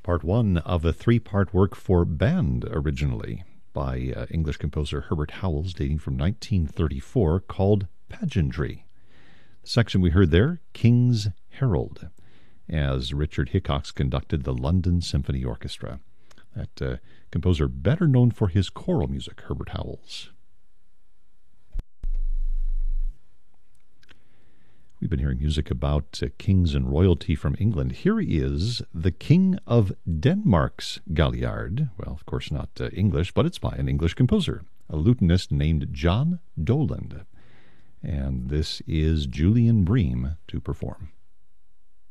Part one of a three-part work for band originally by English composer Herbert Howells dating from 1934 called Pageantry. The section we heard there, King's Herald, as Richard Hickox conducted the London Symphony Orchestra. That composer better known for his choral music, Herbert Howells. We've been hearing music about kings and royalty from England. Here is the King of Denmark's Galliard. Well, of course not English, but it's by an English composer, a lutenist named John Doland. And this is Julian Bream to perform.